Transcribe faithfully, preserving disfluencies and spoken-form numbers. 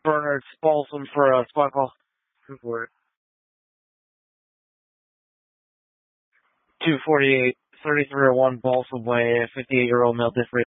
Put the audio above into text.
Bernard's Balsam for a squad call. Go for it. two forty-eight, thirty-three oh one Balsam Way, fifty-eight-year-old male different.